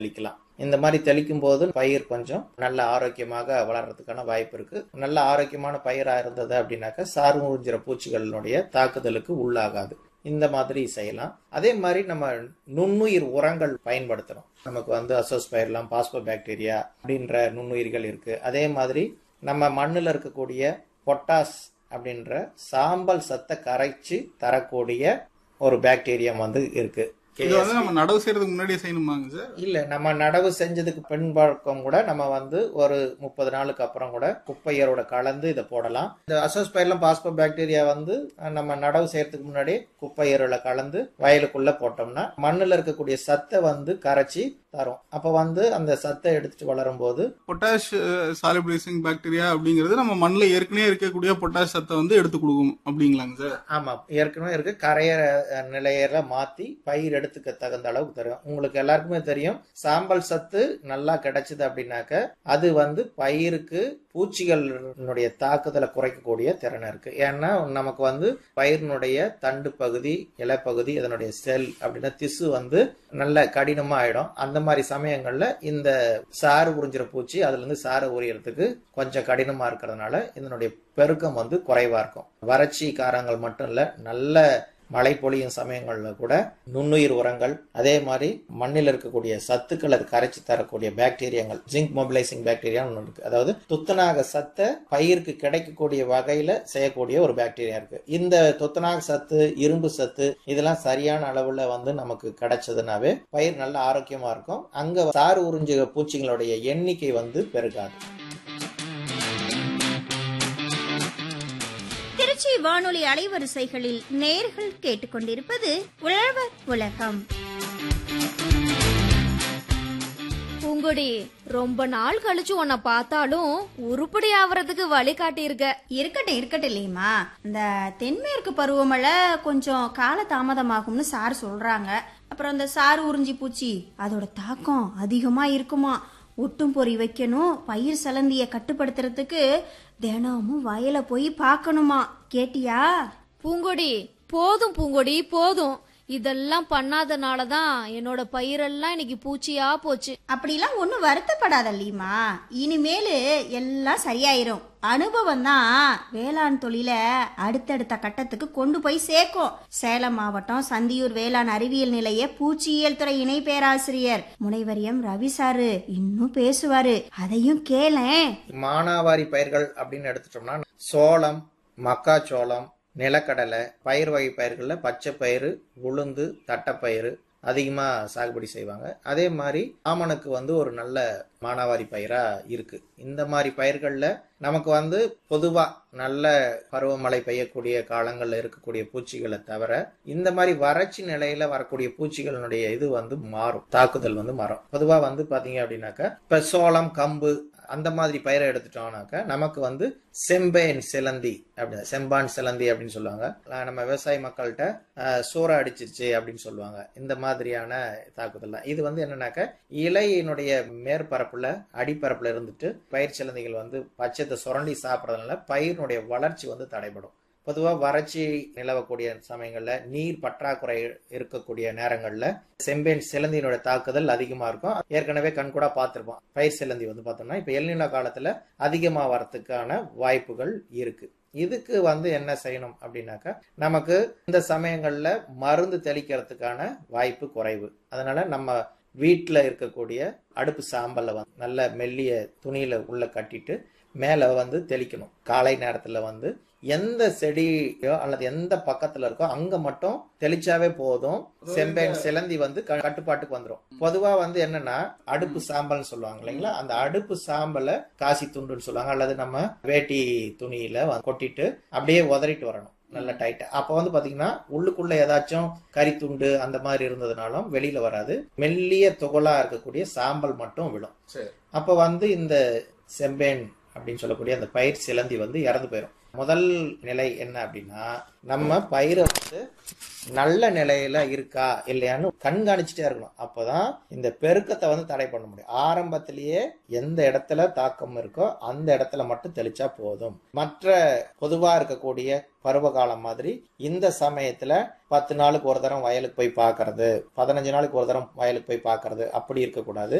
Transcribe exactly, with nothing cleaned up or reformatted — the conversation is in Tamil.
தெளிக்கலாம். இந்த மாதிரி தெளிக்கும் போது பயிர் கொஞ்சம் நல்ல ஆரோக்கியமாக வளர்றதுக்கான வாய்ப்பு இருக்கு. நல்ல ஆரோக்கியமான பயிரா இருந்தது அப்படின்னாக்கா சாறு உறிஞ்சுற பூச்சிகளினுடைய தாக்குதலுக்கு உள்ளாகாது. இந்த மாதிரி செய்யலாம். அதே மாதிரி நம்ம நுண்ணுயிர் உரங்கள் பயன்படுத்தணும். நமக்கு வந்து அசோஸ்பைர்லாம், பாஸ்போபாக்டீரியா அப்படின்ற நுண்ணுயிர்கள் இருக்கு. அதே மாதிரி நம்ம மண்ணில் இருக்கக்கூடிய பொட்டாஸ் அப்படின்ற சாம்பல் சத்தை கரைச்சி தரக்கூடிய ஒரு பாக்டீரியம் வந்து இருக்கு. இது வந்து நம்ம நடவு செய்யறதுக்கு முன்னாடியே செய்யணுமாங்க சார்? இல்ல, நம்ம நடவு செஞ்சதுக்கு பின்பக்கம் கூட நம்ம வந்து ஒரு முப்பது நாளுக்கு அப்புறம் கூட குப்பையரோட கலந்து இதை போடலாம். இந்த அசோஸ்பைர்லம் பாஸ்போபாக்டீரியா வந்து நம்ம நடவு செய்யறதுக்கு முன்னாடி குப்பையரோட கலந்து வயலுக்குள்ள போட்டோம்னா மண்ணுல இருக்கக்கூடிய சத்தை வந்து கரைச்சி தரும். அப்ப வந்து அந்த சத்தை எடுத்துட்டு வளரும் போது பொட்டாஷ் சாலிபிளைசிங் பாக்டீரியா அப்படிங்கிறது நம்ம மண்ணில் ஏற்கனவே இருக்கக்கூடிய பொட்டாஷ் சத்தை வந்து எடுத்து கொடுக்கும் அப்படிங்களாங்க சார்? ஆமா, ஏற்கனவே இருக்கு. கரைய நிலையில மாத்தி பயிர் எடுத்துக்க தகுந்த அளவுக்கு தரும். உங்களுக்கு எல்லாருக்குமே தெரியும், சாம்பல் சத்து நல்லா கிடைச்சது அப்படின்னாக்க அது வந்து பயிருக்கு பூச்சிகளுடைய தாக்குதலை குறைக்கக்கூடிய திறன் இருக்கு. ஏன்னா நமக்கு வந்து பயிரினுடைய தண்டு பகுதி, இலைப்பகுதி, இதனுடைய செல் அப்படின்னா திசு வந்து நல்ல கடினமா ஆயிடும். அந்த மாதிரி சமயங்கள்ல இந்த சாறு உறிஞ்சுற பூச்சி அதுல இருந்து சாறு உரியறதுக்கு கொஞ்சம் கடினமா இருக்கிறதுனால இதனுடைய பெருக்கம் வந்து குறைவா இருக்கும். வறட்சி காரங்கள் மட்டும் இல்ல, நல்ல மழை பொழியும் சமயங்கள்ல கூட நுண்ணுயிர் உரங்கள், அதே மாதிரி மண்ணில் இருக்கக்கூடிய சத்துக்களை கரைச்சி தரக்கூடிய பாக்டீரியாங்கள், ஜிங்க் மொபிலைசிங் பாக்டீரியா ஒன்று இருக்கு. அதாவது துத்தநாக சத்தை பயிருக்கு கிடைக்கக்கூடிய வகையில செய்யக்கூடிய ஒரு பாக்டீரியா இருக்கு. இந்த துத்தநாக சத்து, இரும்பு சத்து இதெல்லாம் சரியான அளவுல வந்து நமக்கு கிடைச்சதுனாவே பயிர் நல்ல ஆரோக்கியமா இருக்கும். அங்க சாறு உறிஞ்சு பூச்சிகளுடைய எண்ணிக்கை வந்து பெருகாது. திருச்சி வானொலி அலைவரிசைகளில் நேர்கள் கேட்டுக்கொண்டிருப்பது உழவர் உலகம். பூங்கொடி, ரொம்ப நாள் கழிச்சு உன்னை பார்த்தாலும் உருப்படி ஆவறதுக்கு வழி காட்டி இருக்க. இருக்கட்டும் இருக்கட்டும் இல்லையுமா, இந்த தென்மேற்கு பருவமழை கொஞ்சம் கால தாமதமாகும்னு சார் சொல்றாங்க. அப்புறம் இந்த சாறு உறிஞ்சி பூச்சி அதோட தாக்கம் அதிகமா இருக்குமா. ஒட்டும் பொறி வைக்கணும், பயிர் சலந்திய கட்டுப்படுத்துறதுக்கு தினமும் வயல போய் பார்க்கணுமா. கேட்டியா? பூங்கொடி, போதும் பூங்கொடி போதும். இதெல்லாம் பண்ணாதனாலதான் என்னோட பயிரெல்லாம் இன்னைக்கு பூச்சியா போச்சு. அப்படிலாம் ஒன்னும் வருத்தப்படாத லீமா, இனிமேலு எல்லாம் சரியாயிரும். அனுபவம் தான் வேளாண் தொழில அடுத்தடுத்த கட்டத்துக்கு கொண்டு போய் சேர்க்கும். சேலம் மாவட்டம் சந்தியூர் வேளாண் அறிவியல் நிலைய பூச்சியியல் துறை இணை பேராசிரியர் முனைவர் எம் ரவி சாரு இன்னும் பேசுவாரு, அதையும் கேளேன். மானாவாரி பயிர்கள் அப்படின்னு எடுத்துட்டோம்னா சோளம், மக்காச்சோளம், நிலக்கடலை, பயிர் வகை பயிர்கள்ல பச்சை பயிறு, உளுந்து, தட்டைப்பயிறு அதிகமா சாகுபடி செய்வாங்க. அதே மாதிரி ஆமணக்கு வந்து ஒரு நல்ல மானாவாரி பயிரா இருக்கு. இந்த மாதிரி பயிர்கள்ல நமக்கு வந்து பொதுவா நல்ல பருவமழை பெய்யக்கூடிய காலங்கள்ல இருக்கக்கூடிய பூச்சிகளை தவிர இந்த மாதிரி வறட்சி நிலையில வரக்கூடிய பூச்சிகளுடைய இது வந்து மாறும், தாக்குதல் வந்து மாறும். பொதுவா வந்து பாத்தீங்க அப்படின்னாக்கா இப்ப சோளம், கம்பு அந்த மாதிரி பயிரை எடுத்துட்டோம்னாக்க நமக்கு வந்து செம்பேன் சிலந்தி அப்படி செம்பான் சிலந்தி அப்படின்னு சொல்லுவாங்க. நம்ம விவசாய மக்கள்கிட்ட சோற அடிச்சிருச்சு அப்படின்னு சொல்லுவாங்க. இந்த மாதிரியான தாக்குதல் தான் இது வந்து என்னன்னாக்க இலையினுடைய மேற்பரப்புல அடிப்பரப்புல இருந்துட்டு பயிர் சிலந்திகள் வந்து பச்சத்தை சுரண்டி சாப்பிட்றதுனால பயிரினுடைய வளர்ச்சி வந்து தடைபடும். பொதுவாக வறட்சி நிலவக்கூடிய சமயங்கள்ல, நீர் பற்றாக்குறை இருக்கக்கூடிய நேரங்கள்ல செம்பேன் சிலந்தியினுடைய தாக்குதல் அதிகமா இருக்கும். ஏற்கனவே கண்கூடா பார்த்திருப்போம். பயிர் சிலந்தி வந்து பார்த்தோம்னா இப்ப எல்நிலா காலத்துல அதிகமா வரத்துக்கான வாய்ப்புகள் இருக்கு. இதுக்கு வந்து என்ன செய்யணும் அப்படின்னாக்கா நமக்கு இந்த சமயங்கள்ல மருந்து தெளிக்கிறதுக்கான வாய்ப்பு குறைவு. அதனால நம்ம வீட்டுல இருக்கக்கூடிய அடுப்பு சாம்பல்ல வந்து நல்ல மெல்லிய துணியில உள்ள கட்டிட்டு மேல வந்து தெளிக்கணும். காலை நேரத்துல வந்து எந்த செடியோ அல்லது எந்த பக்கத்துல இருக்கோ அங்க மட்டும் தெளிச்சாவே போதும். செம்பேன் சிலந்தி வந்து கட்டுப்பாட்டுக்கு வந்துடும். பொதுவா வந்து என்னன்னா அடுப்பு சாம்பல்னு சொல்லுவாங்க இல்லைங்களா, அந்த அடுப்பு சாம்பலை காசி துண்டுன்னு சொல்லுவாங்க, அல்லது நம்ம வேட்டி துணியில கொட்டிட்டு அப்படியே உதறிட்டு வரணும் நல்ல டைட்டா. அப்ப வந்து பாத்தீங்கன்னா உள்ளுக்குள்ள ஏதாச்சும் கறி துண்டு அந்த மாதிரி இருந்ததுனாலும் வெளியில வராது, மெல்லிய துகளா இருக்கக்கூடிய சாம்பல் மட்டும் விடும். அப்ப வந்து இந்த செம்பேன் அப்படின்னு சொல்லக்கூடிய அந்த பயிர் சிலந்தி வந்து இறந்து போயிடும். முதல் நிலை என்ன அப்படின்னா நம்ம பயிரை வந்து நல்ல நிலையில இருக்கா இல்லையான்னு கண்காணிச்சுட்டே இருக்கணும். அப்பதான் இந்த பெருக்கத்தை வந்து தடை பண்ண முடியும். ஆரம்பத்திலேயே எந்த இடத்துல தாக்கம் இருக்கோ அந்த இடத்துல மட்டும் தெளிச்சா போதும். மற்ற பொதுவா இருக்கக்கூடிய பருவ காலம் மாதிரி இந்த சமயத்துல பத்து நாளுக்கு ஒரு தரம் வயலுக்கு போய் பார்க்கறது, பதினஞ்சு நாளுக்கு ஒரு தரம் வயலுக்கு போய் பார்க்கறது அப்படி இருக்கக்கூடாது.